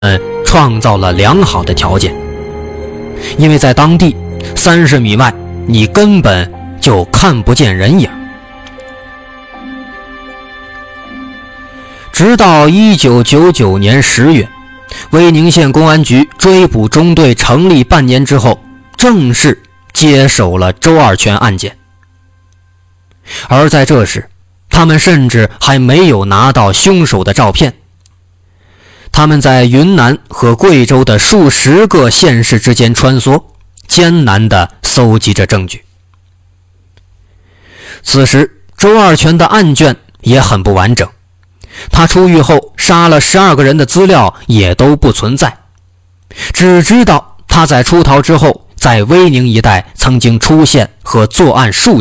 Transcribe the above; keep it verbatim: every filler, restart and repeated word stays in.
创造了良好的条件。因为在当地三十米外你根本就看不见人影。直到一九九九年十月，威宁县公安局追捕中队成立半年之后，正式接手了周二全案件。而在这时，他们甚至还没有拿到凶手的照片。他们在云南和贵州的数十个县市之间穿梭，艰难地搜集着证据。此时周二全的案卷也很不完整，他出狱后杀了十二个人的资料也都不存在，只知道他在出逃之后在威宁一带曾经出现和作案数